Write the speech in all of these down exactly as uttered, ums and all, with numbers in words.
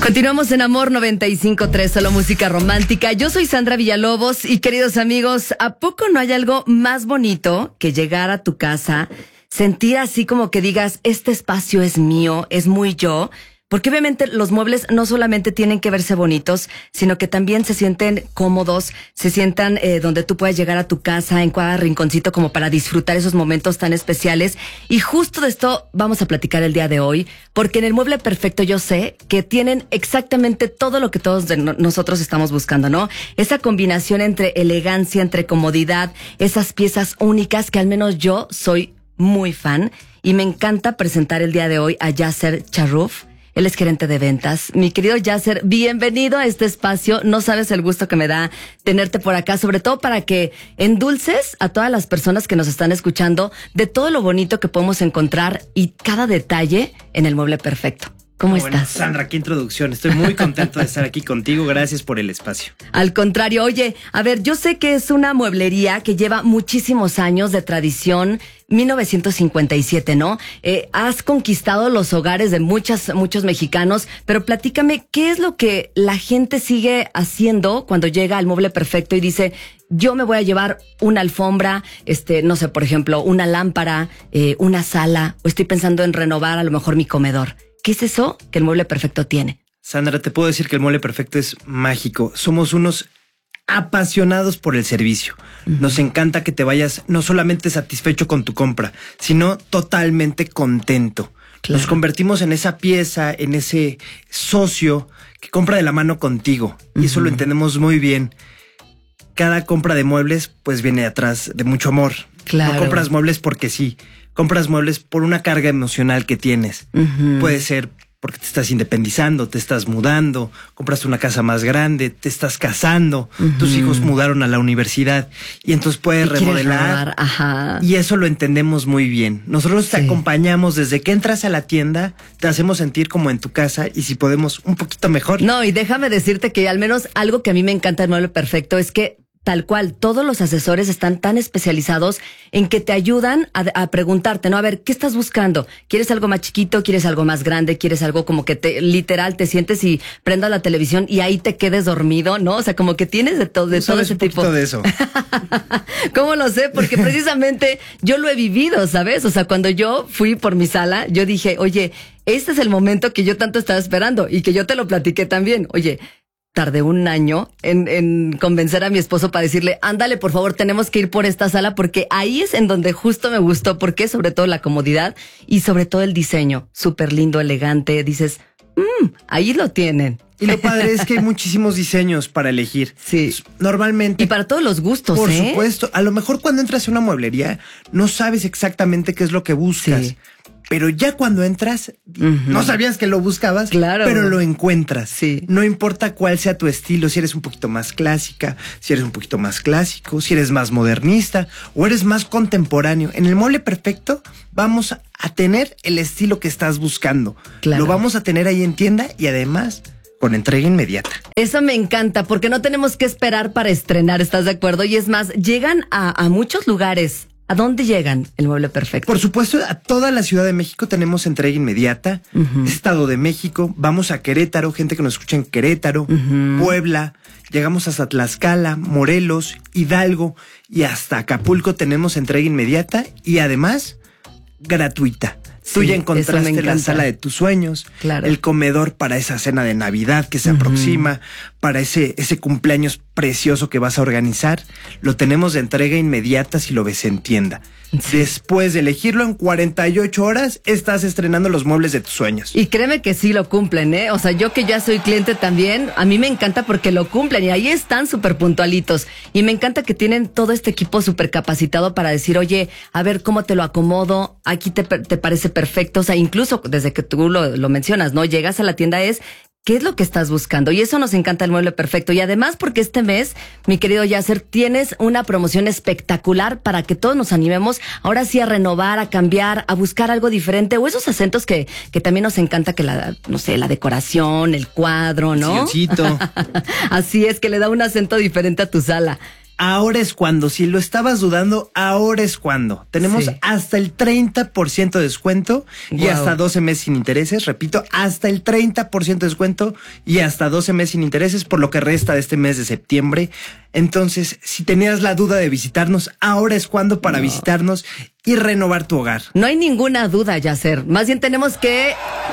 Continuamos en Amor noventa y cinco punto tres, solo música romántica. Yo soy Sandra Villalobos y, queridos amigos, ¿a poco no hay algo más bonito que llegar a tu casa, sentir así como que digas, este espacio es mío, es muy yo? Porque obviamente los muebles no solamente tienen que verse bonitos, sino que también se sienten cómodos, se sientan eh, donde tú puedas llegar a tu casa en cada rinconcito como para disfrutar esos momentos tan especiales. Y justo de esto vamos a platicar el día de hoy, porque en el Mueble Perfecto yo sé que tienen exactamente todo lo que todos de no- nosotros estamos buscando, ¿no? Esa combinación entre elegancia, entre comodidad, esas piezas únicas que al menos yo soy muy fan. Y me encanta presentar el día de hoy a Yasser Charrouf. Él es gerente de ventas. Mi querido Yasser, bienvenido a este espacio. No sabes el gusto que me da tenerte por acá, sobre todo para que endulces a todas las personas que nos están escuchando de todo lo bonito que podemos encontrar y cada detalle en el Mueble Perfecto. ¿Cómo bueno, estás? Sandra, qué introducción. Estoy muy contento de estar aquí contigo. Gracias por el espacio. Al contrario, oye, a ver, yo sé que es una mueblería que lleva muchísimos años de tradición, mil novecientos cincuenta y siete, ¿no? Eh, has conquistado los hogares de muchas, muchos mexicanos, pero platícame, ¿qué es lo que la gente sigue haciendo cuando llega al Mueble Perfecto y dice, yo me voy a llevar una alfombra, este, no sé, por ejemplo, una lámpara, eh, una sala, o estoy pensando en renovar a lo mejor mi comedor? ¿Qué es eso que el Mueble Perfecto tiene? Sandra, te puedo decir que el Mueble Perfecto es mágico. Somos unos apasionados por el servicio. Uh-huh. Nos encanta que te vayas no solamente satisfecho con tu compra, sino totalmente contento. Claro. Nos convertimos en esa pieza, en ese socio que compra de la mano contigo. Uh-huh. Y eso lo entendemos muy bien. Cada compra de muebles pues viene atrás de mucho amor. Claro. No compras muebles porque sí. Compras muebles por una carga emocional que tienes. Uh-huh. Puede ser porque te estás independizando, te estás mudando, compraste una casa más grande, te estás casando, uh-huh. tus hijos mudaron a la universidad y entonces puedes remodelar. Ajá. Y eso lo entendemos muy bien. Nosotros sí. te acompañamos desde que entras a la tienda, te hacemos sentir como en tu casa y si podemos un poquito mejor. No, y déjame decirte que al menos algo que a mí me encanta del Mueble Perfecto es que tal cual, todos los asesores están tan especializados en que te ayudan a, a preguntarte, ¿no? A ver, ¿qué estás buscando? ¿Quieres algo más chiquito? ¿Quieres algo más grande? ¿Quieres algo como que te, literal, te sientes y prendas la televisión y ahí te quedes dormido, ¿no? O sea, como que tienes de todo, de todo ese un tipo. de eso. ¿Cómo lo sé? Porque precisamente yo lo he vivido, ¿sabes? O sea, cuando yo fui por mi sala, yo dije, oye, este es el momento que yo tanto estaba esperando y que yo te lo platiqué también. Oye, tardé un año en, en convencer a mi esposo para decirle, ándale, por favor, tenemos que ir por esta sala porque ahí es en donde justo me gustó, porque sobre todo la comodidad y sobre todo el diseño, súper lindo, elegante, dices, mmm, ahí lo tienen. Y lo padre es que hay muchísimos diseños para elegir. Sí. Normalmente. Y para todos los gustos, Por ¿eh? supuesto. A lo mejor cuando entras a una mueblería no sabes exactamente qué es lo que buscas. Sí. Pero ya cuando entras, uh-huh. no sabías que lo buscabas, claro. pero lo encuentras. Sí. No importa cuál sea tu estilo, si eres un poquito más clásica, si eres un poquito más clásico, si eres más modernista o eres más contemporáneo. En el Mueble Perfecto vamos a tener el estilo que estás buscando. Claro. Lo vamos a tener ahí en tienda y además con entrega inmediata. Eso me encanta, porque no tenemos que esperar para estrenar, ¿estás de acuerdo? Y es más, llegan a, a muchos lugares. ¿A dónde llegan el Mueble Perfecto? Por supuesto, a toda la Ciudad de México tenemos entrega inmediata. Uh-huh. Estado de México, vamos a Querétaro, gente que nos escucha en Querétaro, uh-huh. Puebla, llegamos hasta Tlaxcala, Morelos, Hidalgo y hasta Acapulco tenemos entrega inmediata y además gratuita. Sí, tú ya encontraste la sala de tus sueños, claro. el comedor para esa cena de Navidad que se uh-huh. aproxima, para ese, ese cumpleaños precioso que vas a organizar. Lo tenemos de entrega inmediata si lo ves en tienda. Sí. Después de elegirlo en cuarenta y ocho horas, estás estrenando los muebles de tus sueños. Y créeme que sí lo cumplen, ¿eh? O sea, yo que ya soy cliente también, a mí me encanta porque lo cumplen y ahí están súper puntualitos. Y me encanta que tienen todo este equipo súper capacitado para decir, oye, a ver, ¿cómo te lo acomodo? Aquí te, te parece perfecto. O sea, incluso desde que tú lo, lo mencionas, ¿no? Llegas a la tienda es... ¿Qué es lo que estás buscando? Y eso nos encanta el Mueble Perfecto. Y además porque este mes, mi querido Yasser, tienes una promoción espectacular para que todos nos animemos ahora sí a renovar, a cambiar, a buscar algo diferente. O esos acentos que, que también nos encanta que la, no sé, la decoración, el cuadro, ¿no? Silloncito. Así es, que le da un acento diferente a tu sala. ahora es cuando. Si lo estabas dudando, ahora es cuando. Tenemos sí. hasta el treinta por ciento de descuento wow. y hasta doce meses sin intereses. Repito, hasta el treinta por ciento de descuento y hasta doce meses sin intereses por lo que resta de este mes de septiembre. Entonces, si tenías la duda de visitarnos, ahora es cuando para no. visitarnos y renovar tu hogar. No hay ninguna duda, Yasser. Más bien tenemos que...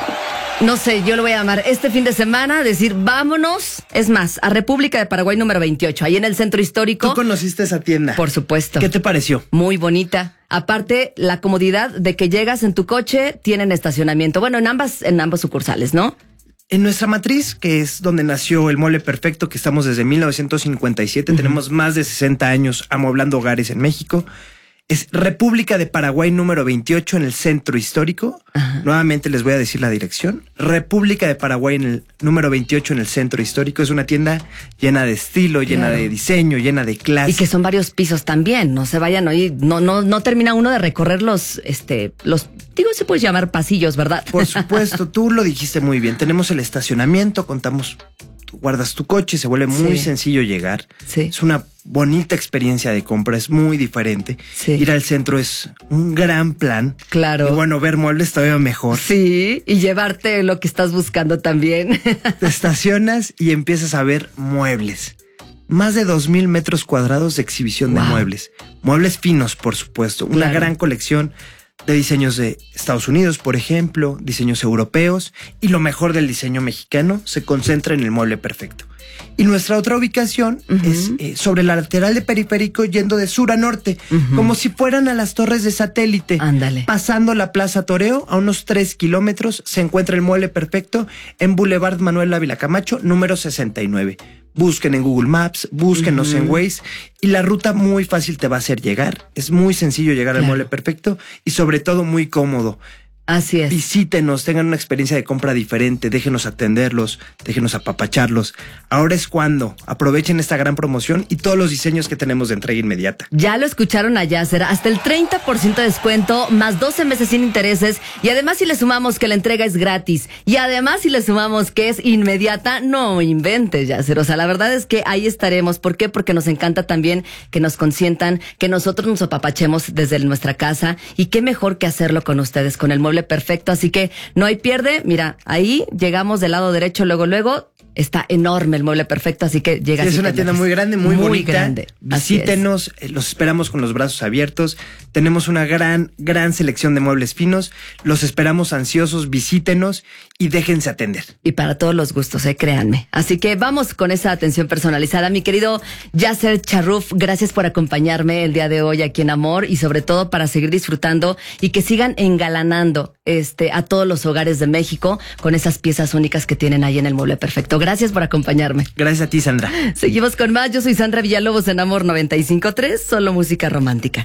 No sé, yo lo voy a llamar este fin de semana, decir, vámonos, es más, a República de Paraguay número veintiocho, ahí en el centro histórico. ¿Tú conociste esa tienda? Por supuesto. ¿Qué te pareció? Muy bonita. Aparte, la comodidad de que llegas en tu coche, tienen estacionamiento. Bueno, en ambas, en ambas sucursales, ¿no? En nuestra matriz, que es donde nació el Mueble Perfecto, que estamos desde mil novecientos cincuenta y siete, uh-huh. tenemos más de sesenta años amueblando hogares en México. Es República de Paraguay número veintiocho en el centro histórico. Ajá. Nuevamente les voy a decir la dirección. República de Paraguay en el número veintiocho en el centro histórico. Es una tienda llena de estilo, llena claro. de diseño, llena de clase. Y que son varios pisos también. No se vayan hoy. No, no, no termina uno de recorrer los, este, los, digo, se puede llamar pasillos, ¿verdad? Por supuesto, tú lo dijiste muy bien. Tenemos el estacionamiento, contamos. Tú guardas tu coche, se vuelve muy sí. sencillo llegar. Sí. Es una bonita experiencia de compra, es muy diferente. Sí. Ir al centro es un gran plan. Claro. Y bueno, ver muebles todavía mejor. Sí, y llevarte lo que estás buscando también. Te estacionas y empiezas a ver muebles. Más de dos mil metros cuadrados de exhibición wow. de muebles. Muebles finos, por supuesto. Una claro. gran colección de diseños de Estados Unidos, por ejemplo, diseños europeos, y lo mejor del diseño mexicano se concentra en el Mueble Perfecto. Y nuestra otra ubicación uh-huh. es eh, sobre la lateral de Periférico, yendo de sur a norte, uh-huh. como si fueran a las torres de satélite. Ándale. Pasando la Plaza Toreo, a unos tres kilómetros, se encuentra el Mueble Perfecto en Boulevard Manuel Ávila Camacho, número sesenta y nueve. Busquen en Google Maps, búsquenos uh-huh. en Waze, y la ruta muy fácil te va a hacer llegar. Es muy sencillo llegar claro. al Mueble Perfecto y sobre todo muy cómodo. Así es. Visítenos, tengan una experiencia de compra diferente, déjenos atenderlos, déjenos apapacharlos. Ahora es cuando. Aprovechen esta gran promoción y todos los diseños que tenemos de entrega inmediata. Ya lo escucharon a Yasser, hasta el treinta por ciento de descuento, más doce meses sin intereses, y además si le sumamos que la entrega es gratis, y además si le sumamos que es inmediata, no inventes, Yasser. O sea, la verdad es que ahí estaremos. ¿Por qué? Porque nos encanta también que nos consientan, que nosotros nos apapachemos desde nuestra casa, y qué mejor que hacerlo con ustedes, con el Mueble Perfecto. Así que no hay pierde. Mira, ahí llegamos del lado derecho, luego, luego. Está enorme el Mueble Perfecto, así que llega. Sí, es una tienda muy grande, muy, muy bonita. Grande. Visítenos, los esperamos con los brazos abiertos. Tenemos una gran, gran selección de muebles finos. Los esperamos ansiosos, visítenos y déjense atender. Y para todos los gustos, eh, créanme. Así que vamos con esa atención personalizada. Mi querido Yasser Charruf, gracias por acompañarme el día de hoy aquí en Amor, y sobre todo para seguir disfrutando y que sigan engalanando este a todos los hogares de México con esas piezas únicas que tienen ahí en el Mueble Perfecto. Gracias por acompañarme. Gracias a ti, Sandra. Seguimos con más. Yo soy Sandra Villalobos en Amor noventa y cinco punto tres, solo música romántica.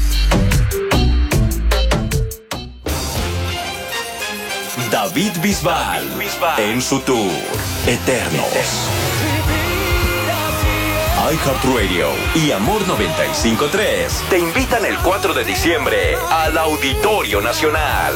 David Bisbal, Bisbal en su tour Eternos. iHeartRadio y Amor noventa y cinco punto tres te invitan el cuatro de diciembre al Auditorio Nacional.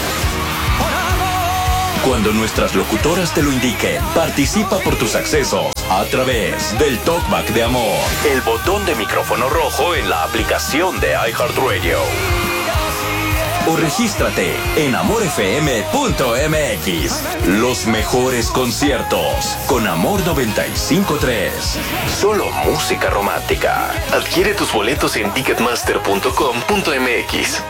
Cuando nuestras locutoras te lo indiquen, participa por tus accesos a través del Talkback de Amor, el botón de micrófono rojo en la aplicación de iHeartRadio. O regístrate en amor f m punto m x. Los mejores conciertos con Amor noventa y cinco punto tres. Solo música romántica. Adquiere tus boletos en ticketmaster punto com punto m x.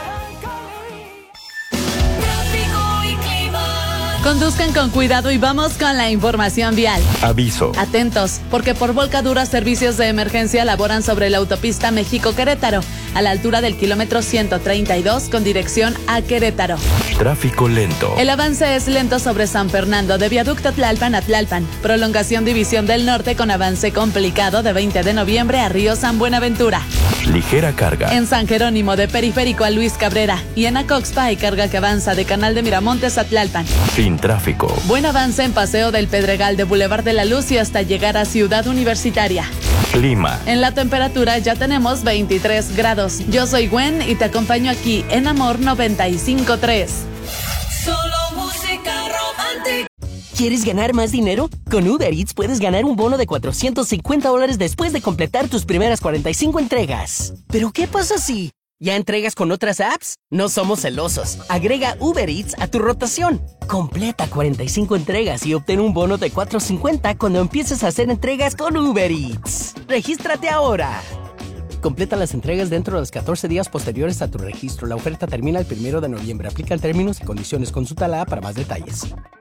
Conduzcan con cuidado y vamos con la información vial. Aviso. Atentos, porque por volcadura servicios de emergencia laboran sobre la autopista México-Querétaro, a la altura del kilómetro ciento treinta y dos con dirección a Querétaro. Tráfico lento. El avance es lento sobre San Fernando, de Viaducto Tlalpan a Tlalpan. Prolongación División del Norte con avance complicado de veinte de noviembre a Río San Buenaventura. Ligera carga. En San Jerónimo, de Periférico a Luis Cabrera. Y en Acoxpa hay carga que avanza de Canal de Miramontes a Tlalpan. Sin tráfico. Buen avance en Paseo del Pedregal de Boulevard de la Luz y hasta llegar a Ciudad Universitaria. Clima. En la temperatura ya tenemos veintitrés grados. Yo soy Gwen y te acompaño aquí en Amor noventa y cinco punto tres. Solo música romántica. ¿Quieres ganar más dinero? Con Uber Eats puedes ganar un bono de cuatrocientos cincuenta dólares después de completar tus primeras cuarenta y cinco entregas. ¿Pero qué pasa si ya entregas con otras apps? No somos celosos. Agrega Uber Eats a tu rotación. Completa cuarenta y cinco entregas y obtén un bono de cuatrocientos cincuenta cuando empieces a hacer entregas con Uber Eats. ¡Regístrate ahora! Completa las entregas dentro de los catorce días posteriores a tu registro. La oferta termina el primero de noviembre. Aplican términos y condiciones. Consulta la app para más detalles.